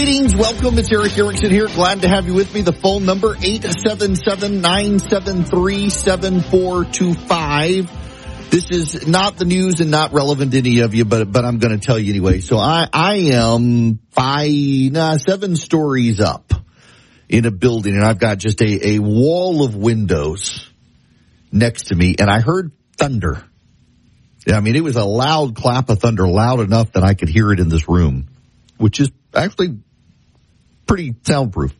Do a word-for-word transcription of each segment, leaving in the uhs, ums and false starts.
Greetings, welcome, it's Eric Erickson here. Glad to have you with me. The phone number, eight seven seven, nine seven three, seven four two five. This is not the news and not relevant to any of you, but but I'm going to tell you anyway. So I, I am five, nah, seven stories up in a building, and I've got just a, a wall of windows next to me, and I heard thunder. I mean, it was a loud clap of thunder, loud enough that I could hear it in this room, which is actually pretty soundproof.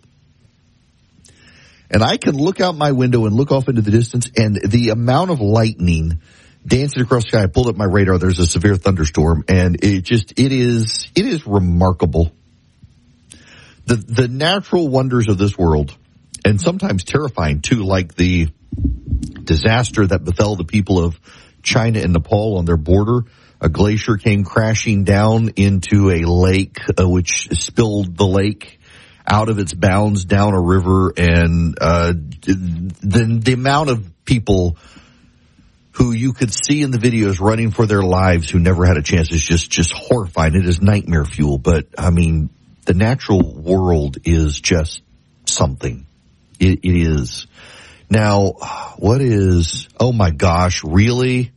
And I can look out my window and look off into the distance, and the amount of lightning dancing across the sky. I pulled up my radar. There's a severe thunderstorm, and it just, it is, it is remarkable. The, the natural wonders of this world, and sometimes terrifying too, like the disaster that befell the people of China and Nepal on their border. A glacier came crashing down into a lake, uh, which spilled the lake out of its bounds down a river, and uh, the, the amount of people who you could see in the videos running for their lives who never had a chance is just, just horrifying. It is nightmare fuel. But, I mean, the natural world is just something. It, it is. Now, what is, oh my gosh, really?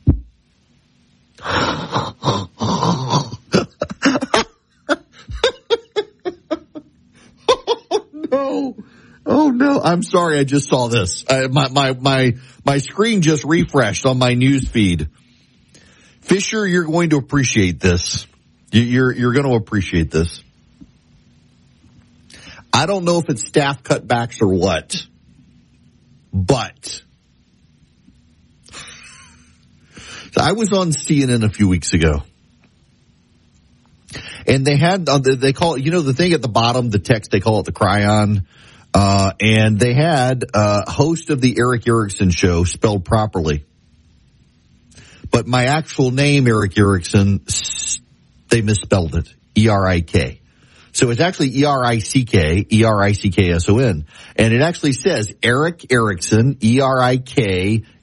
Oh no. Oh no. I'm sorry, I just saw this. I, my, my, my, my screen just refreshed on my news feed. Fisher, you're going to appreciate this. You're, you're going to appreciate this. I don't know if it's staff cutbacks or what, but so I was on C N N a few weeks ago, and they had, uh, they call it, you know, the thing at the bottom, the text, they call it the cryon, uh, and they had uh host of the Eric Erickson show spelled properly. But my actual name, Eric Erickson, they misspelled it, E R I K. So it's actually E R I C K, E R I C K S O N. And it actually says Eric Erickson, E R I K